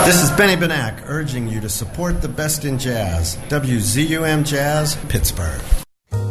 This is Benny Benack urging you to support the best in jazz. WZUM Jazz, Pittsburgh.